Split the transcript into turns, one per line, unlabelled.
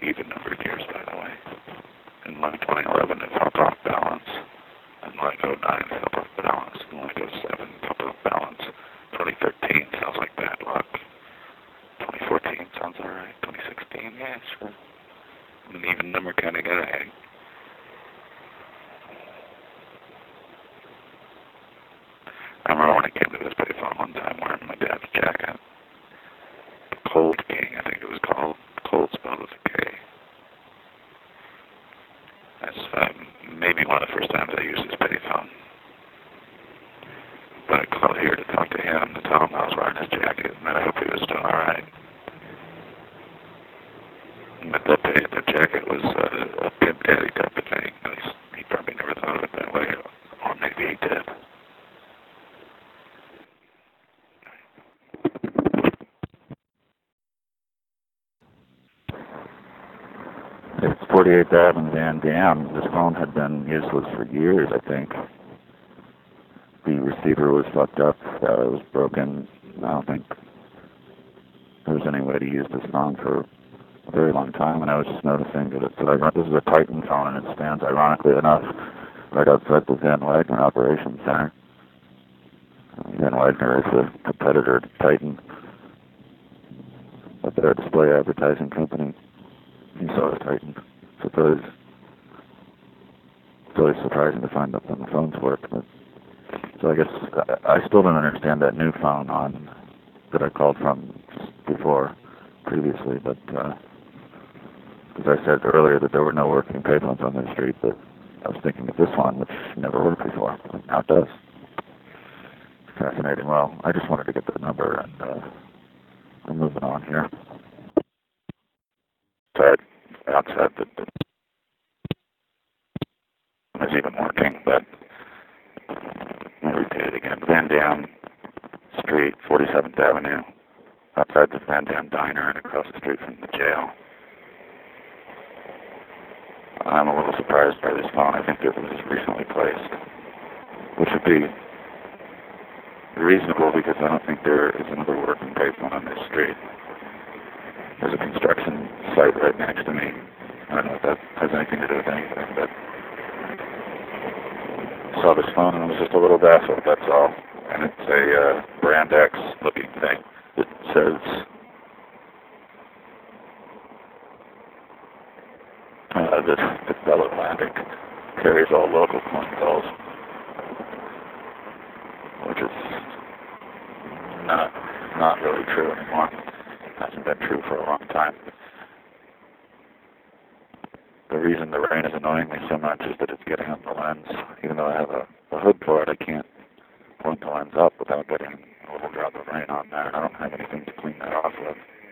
even-numbered years, by the way. In like 2011, it felt off balance. In like '09, it felt off balance. In like '07, it felt off balance. 2013 sounds like bad luck. 2014 sounds alright. 2016, yeah, sure. An even number kind of guy. I remember when I came to this payphone one time wearing my dad's jacket. The Cold King, I think it was called. Cold spelled with a K. That's maybe one of the first times I used his payphone. But I called here to talk to him, to tell him I was wearing his jacket, and that I hope he was doing alright. But that jacket was a Pimp Daddy type of thing. At least he probably never thought of it that way, or maybe he did. It's 48th Avenue, Van Dam. This phone had been useless for years, I think. The receiver was fucked up. It was broken. I don't think there was any way to use this phone for a very long time, and I was just noticing that this is a Titan phone, and it stands, ironically enough, right outside the Van Wagner Operations Center. Van Wagner is a competitor to Titan, but they're a display advertising company. And so is Titan. So it's always surprising to find out when the phones work. But, so I guess I still don't understand that new phone that I called from before, previously, but because I said earlier that there were no working payphones on the street, but I was thinking of this one, which never worked before. Now it does. Fascinating. Well, I just wanted to get the number, and we're moving on here. Outside that is even working, but I'll repeat it again. Van Dam Street, 47th Avenue, outside the Van Dam Diner and across the street from the jail. I'm a little surprised by this phone. I think it was recently placed, which would be reasonable because I don't think there is another working payphone on this street. There's a construction site right next to me. I don't know if that has anything to do with anything, but I saw this phone and I was just a little baffled, that's all. And it's a Brand X looking thing. It says that Bell Atlantic carries all local phone calls, which is not really true anymore. Hasn't been true for a long time. The reason the rain is annoying me so much is that it's getting on the lens. Even though I have a hood for it, I can't point the lens up without getting a little drop of rain on there, and I don't have anything to clean that off with.